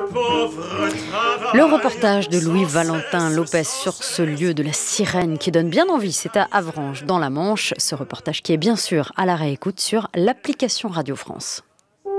Le reportage de Louis-Valentin Lopez sur ce lieu de la sirène qui donne bien envie, c'est à Avranches dans la Manche. Ce reportage qui est bien sûr à la réécoute sur l'application Radio France.